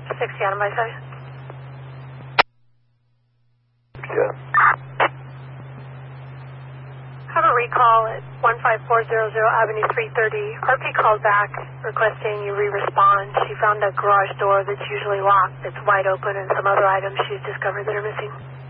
60 Adam by 7. Yeah. Have a recall at 15400 Avenue 330. RP called back requesting you re-respond. She found a garage door that's usually locked that's wide open and some other items she's discovered that are missing.